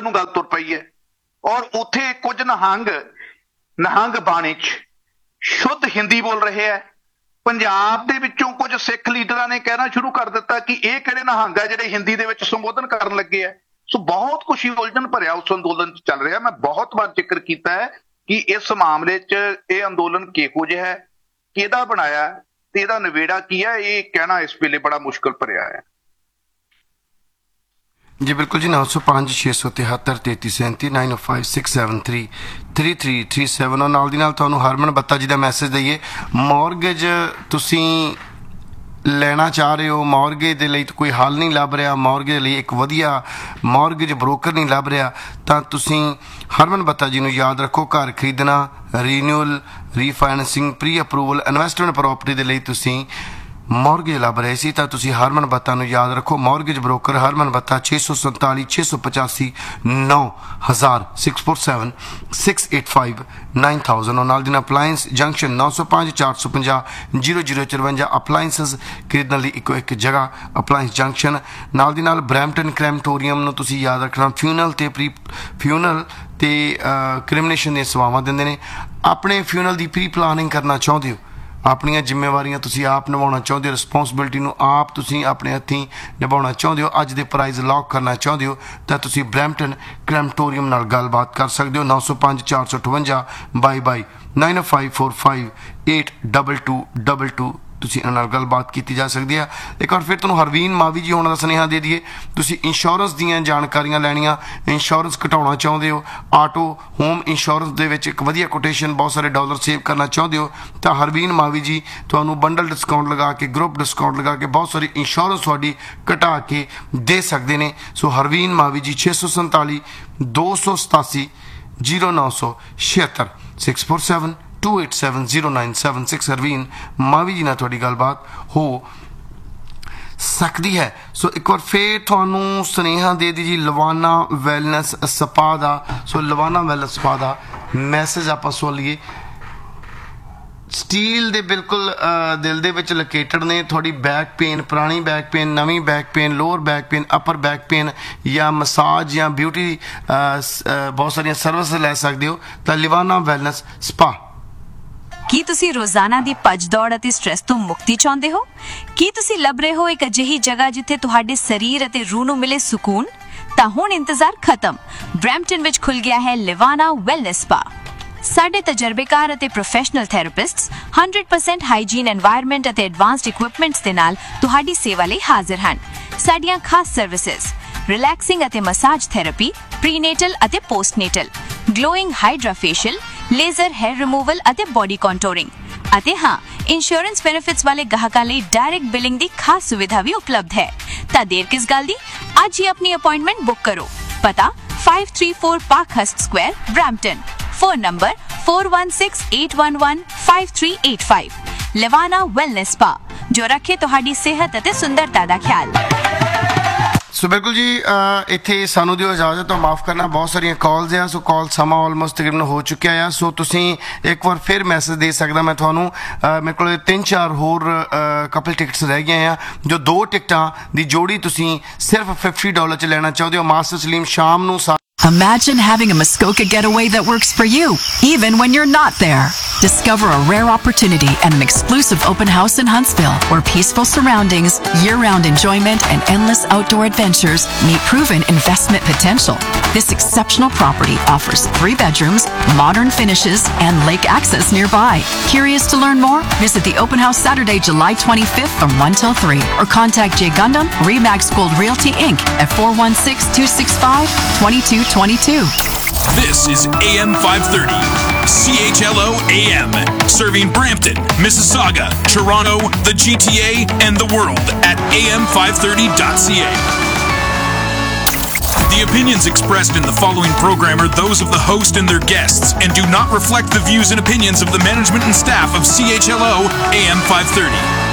ਨੂੰ ਗੱਲ ਤੁਰ ਪਈ ਹੈ। ਔਰ ਉੱਥੇ ਕੁਝ ਨਿਹੰਗ ਬਾਣੀ 'ਚ ਸ਼ੁੱਧ ਹਿੰਦੀ ਬੋਲ ਰਹੇ ਹੈ। ਪੰਜਾਬ ਦੇ ਵਿੱਚੋਂ ਕੁਝ ਸਿੱਖ ਲੀਡਰਾਂ ਨੇ ਕਹਿਣਾ ਸ਼ੁਰੂ ਕਰ ਦਿੱਤਾ ਕਿ ਇਹ ਕਿਹੜੇ ਨਿਹੰਗ ਆ ਜਿਹੜੇ ਹਿੰਦੀ ਦੇ ਵਿੱਚ ਸੰਬੋਧਨ ਕਰਨ ਲੱਗੇ ਆ। ਸੋ ਬਹੁਤ ਕੁਛ ਹੀ ਉਲਝਣ ਭਰਿਆ ਉਸ ਅੰਦੋਲਨ 'ਚ ਚੱਲ ਰਿਹਾ। ਮੈਂ ਬਹੁਤ ਵਾਰ ਜ਼ਿਕਰ ਕੀਤਾ ਹੈ ਕਿ ਇਸ ਮਾਮਲੇ 'ਚ ਇਹ ਅੰਦੋਲਨ ਕਿਹੋ ਜਿਹਾ ਹੈ, ਕਿਹਦਾ ਬਣਾਇਆ ਤੇ ਇਹਦਾ ਨਿਬੇੜਾ ਕੀ ਹੈ, ਇਹ ਕਹਿਣਾ ਇਸ ਵੇਲੇ ਬੜਾ ਮੁਸ਼ਕਲ ਭਰਿਆ ਹੈ। जी बिल्कुल जी 905 673 3337 905 673 3337 और नाल दी नाल तुहानूं हरमन बत्ता जी का मैसेज दईए। मॉर्गेज तुसीं ਲੈਣਾ ਚਾਹ ਰਹੇ ਹੋ, ਮੌਰਗੇਜ ਦੇ ਲਈ ਕੋਈ ਹੱਲ ਨਹੀਂ ਲੱਭ ਰਿਹਾ, ਮੌਰਗੇਜ ਲਈ ਇੱਕ ਵਧੀਆ ਮੌਰਗੇਜ ਬ੍ਰੋਕਰ ਨਹੀਂ ਲੱਭ ਰਿਹਾ, ਤਾਂ ਤੁਸੀਂ ਹਰਮਨ ਬੱਤਾ ਜੀ ਨੂੰ ਯਾਦ ਰੱਖੋ। ਘਰ ਖਰੀਦਣਾ, renewal, ਰੀਫਾਈਨੈਂਸਿੰਗ, pre approval, investment property ਦੇ ਲਈ ਤੁਸੀਂ ਮੌਰਗੇਜ ਲੱਭ ਰਹੇ ਸੀ ਤਾਂ ਤੁਸੀਂ ਹਰਮਨ ਬੱਤਾ ਨੂੰ ਯਾਦ ਰੱਖੋ। ਮੌਰਗੇਜ ਬ੍ਰੋਕਰ ਹਰਮਨ ਬੱਤਾ 647 685 9000 647 685 9000 और नाल दिन अपलायंस जंक्शन 905 450 0054 अपलायंसिस खरीदने ਲਈ ਇੱਕੋ ਇੱਕ ਜਗ੍ਹਾ ਅਪਲਾਇੰਸ ਜੰਕਸ਼ਨ। ਨਾਲ ਦੀ ਨਾਲ ਬਰੈਂਪਟਨ ਕ੍ਰੈਮਟੋਰੀਅਮ ਨੂੰ ਤੁਸੀਂ ਯਾਦ ਰੱਖਣਾ। ਫਿਊਨਲ ਤੇ ਕ੍ਰਿਮੀਨੇਸ਼ਨ ਦੀਆਂ ਸੇਵਾਵਾਂ ਦਿੰਦੇ ਨੇ। ਆਪਣੇ ਫਿਊਨਲ ਦੀ ਪ੍ਰੀ ਪਲਾਨਿੰਗ ਕਰਨਾ ਚਾਹੁੰਦੇ ਹੋ, ਆਪਣੀਆਂ ਜ਼ਿੰਮੇਵਾਰੀਆਂ ਤੁਸੀਂ ਆਪ ਨਿਭਾਉਣਾ ਚਾਹੁੰਦੇ ਹੋ, ਰਿਸਪੌਂਸਿਬਿਲਿਟੀ ਨੂੰ ਆਪ ਤੁਸੀਂ ਆਪਣੇ ਹੱਥੀਂ ਨਿਭਾਉਣਾ ਚਾਹੁੰਦੇ ਹੋ, ਅੱਜ ਦੇ ਪ੍ਰਾਈਜ਼ ਲੌਕ ਕਰਨਾ ਚਾਹੁੰਦੇ ਹੋ, ਤਾਂ ਤੁਸੀਂ ਬਰੈਂਪਟਨ ਕ੍ਰੈਮਟੋਰੀਅਮ ਨਾਲ ਗੱਲਬਾਤ ਕਰ ਸਕਦੇ ਹੋ। 905 458 22 90545 82222 ਤੁਸੀਂ ਇਹਨਾਂ ਨਾਲ ਗੱਲਬਾਤ ਕੀਤੀ ਜਾ ਸਕਦੀ ਹੈ। ਇੱਕ ਵਾਰ ਫਿਰ ਤੁਹਾਨੂੰ ਹਰਵੀਨ ਮਾਵੀ ਜੀ ਹੋਣਾ ਦਾ ਸੁਨੇਹਾ ਦੇ ਦਈਏ। ਤੁਸੀਂ ਇੰਸ਼ੋਰੈਂਸ ਦੀਆਂ ਜਾਣਕਾਰੀਆਂ ਲੈਣੀਆਂ, ਇੰਸ਼ੋਰੈਂਸ ਘਟਾਉਣਾ ਚਾਹੁੰਦੇ ਹੋ, ਆਟੋ ਹੋਮ ਇੰਸ਼ੋਰੈਂਸ ਦੇ ਵਿੱਚ ਇੱਕ ਵਧੀਆ ਕੋਟੇਸ਼ਨ, ਬਹੁਤ ਸਾਰੇ ਡਾਲਰ ਸੇਵ ਕਰਨਾ ਚਾਹੁੰਦੇ ਹੋ, ਤਾਂ ਹਰਵੀਨ ਮਾਵੀ ਜੀ ਤੁਹਾਨੂੰ ਬੰਡਲ ਡਿਸਕਾਊਂਟ ਲਗਾ ਕੇ, ਗਰੁੱਪ ਡਿਸਕਾਊਂਟ ਲਗਾ ਕੇ ਬਹੁਤ ਸਾਰੀ ਇੰਸ਼ੋਰੈਂਸ ਤੁਹਾਡੀ ਘਟਾ ਕੇ ਦੇ ਸਕਦੇ ਨੇ। ਸੋ ਹਰਵੀਨ ਮਾਵੀ ਜੀ 647 287 0976 647 287 0976 ਹਰਵੀਨ ਮਾਵੀ ਜੀ ਨਾਲ ਤੁਹਾਡੀ ਗੱਲਬਾਤ ਹੋ ਸਕਦੀ ਹੈ। ਸੋ ਇੱਕ ਵਾਰ ਫਿਰ ਤੁਹਾਨੂੰ ਸੁਨੇਹਾ ਦੇ ਦੀ ਜੀ ਲਵਾਨਾ ਵੈਲਨੈਸ ਸਪਾ ਦਾ। ਸੋ ਲਵਾਨਾ ਵੈਲਨੈਸ ਸਪਾ ਦਾ ਮੈਸੇਜ ਆਪਾਂ ਸੁਣ ਲਈਏ। ਸਟੀਲ ਦੇ ਬਿਲਕੁਲ ਦਿਲ ਦੇ ਵਿੱਚ ਲੋਕੇਟਡ ਨੇ। ਤੁਹਾਡੀ ਬੈਕ ਪੇਨ, ਪੁਰਾਣੀ ਬੈਕ ਪੇਨ, ਨਵੀਂ back pain, lower back pain, ਅਪਰ ਬੈਕ ਪੇਨ ਜਾਂ ਮਸਾਜ ਜਾਂ ਬਿਊਟੀ ਬਹੁਤ ਸਾਰੀਆਂ ਸਰਵਿਸ ਲੈ ਸਕਦੇ ਹੋ ਤਾਂ ਲਿਵਾਨਾ ਵੈਲਨੈਸ ਸਪਾ। ਕੀ ਤੁਸੀਂ ਰੋਜ਼ਾਨਾ ਦੀ ਭੱਜ ਦੌੜ ਅਤੇ ਸਟ੍ਰੈਸ ਤੋਂ ਮੁਕਤੀ ਚਾਹੁੰਦੇ ਹੋ? ਕੀ ਤੁਸੀਂ ਲੱਭ ਰਹੇ ਹੋ ਇੱਕ ਅਜਿਹੀ ਜਗ੍ਹਾ ਜਿੱਥੇ ਤੁਹਾਡੇ ਸਰੀਰ ਅਤੇ ਰੂਹ ਨੂੰ ਮਿਲੇ ਸਕੂਨ? ਤਾਂ ਹੁਣ ਇੰਤਜ਼ਾਰ ਖਤਮ। ਬਰੈਂਪਟਨ ਵਿੱਚ ਖੁੱਲ ਗਿਆ ਹੈ ਲਿਵਾਨਾ ਵੈਲਨੈਸ ਸਪਾ। ਸਾਡੇ ਤਜਰਬੇਕਾਰ ਅਤੇ ਪ੍ਰੋਫੈਸ਼ਨਲ ਥੈਰੇਪਿਸਟਸ 100% ਹਾਈਜੀਨ ਐਨਵਾਇਰਨਮੈਂਟ ਅਤੇ ਐਡਵਾਂਸਡ ਇਕਵਿਪਮੈਂਟਸ ਦੇ ਨਾਲ ਤੁਹਾਡੀ ਸੇਵਾ ਲਈ ਹਾਜ਼ਰ ਹਨ। ਸਾਡੀਆਂ ਖਾਸ ਸਰਵਿਸਿਜ਼ ਰਿਲੈਕਸਿੰਗ ਅਤੇ ਮਸਾਜ ਥੈਰੇਪੀ, ਪ੍ਰੀਨੇਟਲ ਅਤੇ ਪੋਸਟਨੇਟਲ, glowing hydra facial, laser hair removal ਅਤੇ ਬੋਡੀ ਕੰਟੂਰਿੰਗ, ਅਤੇ ਹਾਂ, ਇੰਸ਼ੋਰੈਂਸ ਬੈਨੀਫਿਟਸ ਵਾਲੇ ਗਾਹਕਾਂ ਲਈ ਡਾਇਰੈਕਟ ਬਿਲਿੰਗ ਦੀ ਖਾਸ ਸੁਵਿਧਾ ਵੀ ਉਪਲਬਧ ਹੈ। ਤਾਂ ਦੇਰ ਕਿਸ ਗੱਲ ਦੀ, ਅੱਜ ਹੀ ਆਪਣੀ ਅਪਾਇੰਟਮੈਂਟ ਬੁੱਕ ਕਰੋ। ਪਤਾ 534 ਪਾਰਕਹਰਸਟ Square, Brampton. Phone number 4168115385। ਲਿਵਾਨਾ wellness spa, ਜੋ ਰੱਖੇ ਤੁਹਾਡੀ ਸਿਹਤ ਅਤੇ ਸੁੰਦਰਤਾ ਦਾ ਖਿਆਲ। ਸੋ ਬਿਲਕੁਲ ਜੀ, ਇੱਥੇ ਸਾਨੂੰ ਦਿਓ ਇਜਾਜ਼ਤ, ਤੋਂ ਮਾਫ ਕਰਨਾ ਬਹੁਤ ਸਾਰੀਆਂ ਕਾਲਸ ਆ। ਸੋ ਕਾਲ ਸਮਾਂ ਆਲਮੋਸਟ ਤਕਰੀਬਨ ਹੋ ਚੁੱਕਿਆ ਆ। ਸੋ ਤੁਸੀਂ ਇੱਕ ਵਾਰ ਫਿਰ ਮੈਸੇਜ ਦੇ ਸਕਦਾ ਮੈਂ ਤੁਹਾਨੂੰ। ਮੇਰੇ ਕੋਲ 3-4 ਹੋਰ ਕਪਲ ਟਿਕਟਸ ਰਹਿ ਗਈਆਂ ਆ, ਜੋ 2 ਟਿਕਟਾਂ ਦੀ ਜੋੜੀ ਤੁਸੀਂ ਸਿਰਫ $50 'ਚ ਲੈਣਾ ਚਾਹੁੰਦੇ ਹੋ। ਮਾਸਟਰ ਸਲੀਮ ਸ਼ਾਮ ਨੂੰ Imagine having a Muskoka getaway that works for you, even when you're not there. Discover a rare opportunity at an exclusive open house in Huntsville, where peaceful surroundings, year-round enjoyment, and endless outdoor adventures meet proven investment potential. This exceptional property offers 3 bedrooms, modern finishes, and lake access nearby. Curious to learn more? Visit the open house Saturday, July 25th from 1 till 3, or contact Jay Gundam, Remax Gold Realty Inc. at 416-265-2222. This is AM 530, CHLO AM, serving Brampton, Mississauga, Toronto, the GTA, and the world at am530.ca. The opinions expressed in the following program are those of the host and their guests and do not reflect the views and opinions of the management and staff of CHLO AM 530.